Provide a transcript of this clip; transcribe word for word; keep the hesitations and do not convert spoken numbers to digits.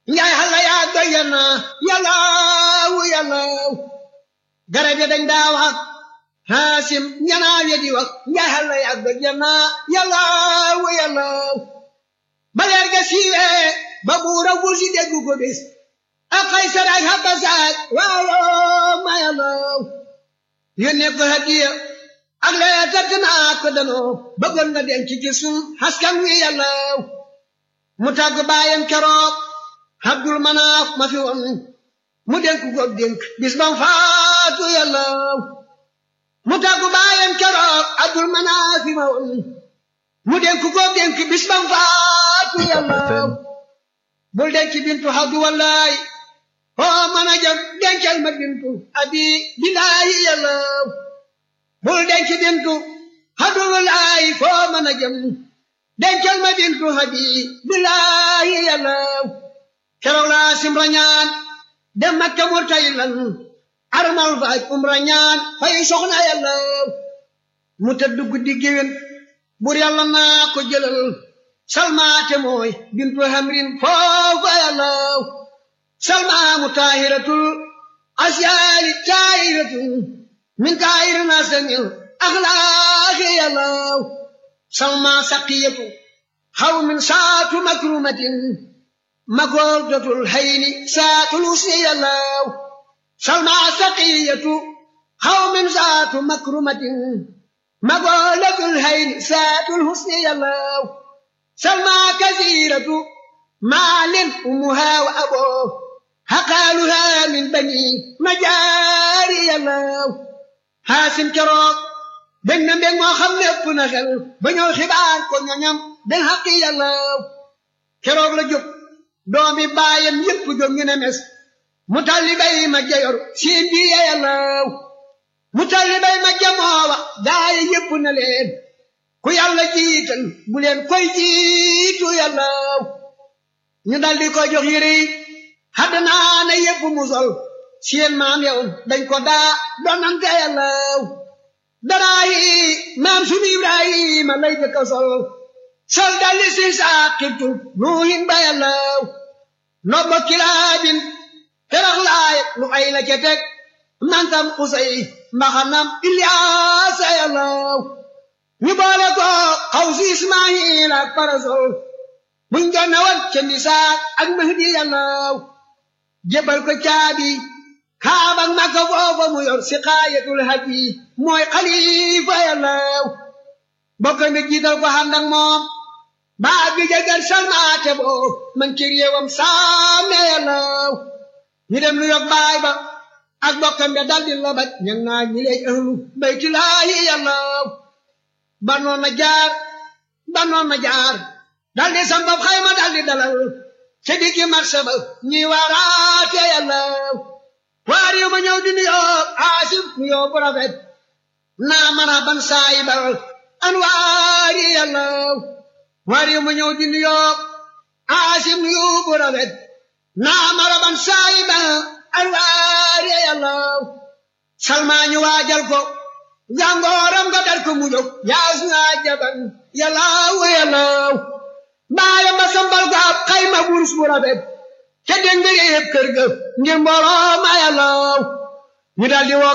njaay xalla yaa doyana yallaawu yallaaw garab ya dañ daa wax haasim ñanaaw ya di wax njaay xalla yaa doyana yallaawu yallaaw ba leer ga siiwee ba buura wusi déggu ko bis ak Kaysar ak Habasaak waaw ma yallaaw yónnee ko hadiya ak lee tëdd naa ko danoo bëggoon na denc ci sun askan wi yallaaw mu tàgg baayam keroog Abdul Manaaf ma fi woon mu dénk ko dénk bis bam faatu yallaaw mu tàgg baayam keroog Abdul Manaaf fi ma woon mu dénk ko dénk bis bam faatu yallaaw bul denc bintu Abdu wallaay foo mën a jëm dencal ma bintu abi billaahi yallaaw bul denc bintu Abdu wallaay foo mën a jëm dencal ma bintu abi billaahi yallaaw keroog laa simra ñaan dem Makka murtaylan armal faaj umra ñaan fay soxna yallaaw mu tëdd guddi géwén bur yàlla naa ko jëlal salmaate mooy bintu hamrin foofa yallaaw salma mu taahiratul asyaali taahiratul min kaayir nasamil axlaaqi yallaaw salma saqiyatu xaw min saatu makrumatin makoldatul hayni saatul usni yallaaw salma saqiyatu xaw min saatu makrumatin makoldatul hayni saatul husni yallaaw salma kasiratu maalin umuha wa aboo haqaaluha min bani majaari yallaaw haasim keroog bég na mbég moo xam ne ëpp na xel ba ñëw xibaar ko ñoñam den xaqi yallaaw keroog la jóg doomi baayam yépp jóg ñu ne mes mu talli bay ma jayor siin bi yallaaw mu talli bay ma jamoowa gaaya yépp na leen ku yàlla jiital bu leen koy jiitu yallaaw ñu daldi ko jox yére yi xaddanaa na yépp mu sol seen maam yow dañ ko daa donante yallaaw daraayi maam sunu Ibrahima lay jëkka sol sol dalli si saaqibtu nuuhin ba yallaaw nobba kilaabin terax laay lu ay la ca teg mantam usay mbaxanam Ilyaasa yallaaw ñu boole ko xaw si Ismaayil ak parasol buñ doon na wat ca Misaak ak Mahdi yallaaw jébal ko caabi kaabak Makka foofa mu yor si xaayatul haji mooy xalifa yallaaw bokk mi jiital ko ànd ak moom baa bi jagar salmaate boo man ci réewam saame yallaaw ñu dem lu yog baay ba ak bokkam be daldi labat ñang naa ñi lay ahlu baytulaahi yallaaw banoon na jaar banoon na jaar daldi sambab xayma daldi dalal ca diggi marché ba ñi waaraate yallaaw waa réew ma ñëw di nuyoo Aasim nuyoo bu rafet naa mana ban saayibal an waari yallaaw waa réew ma ñëw di nuyoo Aasim nuyoo bu rafet naa mana ban saayibal an waari yallaaw salma ñu waajal ko jàngooram nga dar ko mu jóg yaas naa jaban yallaaw yallaaw baayam ba sambal ko ab xayma burus bu rafet ca deng yépp kër ga ngir mbooloo ma yallaaw ñu daldi woo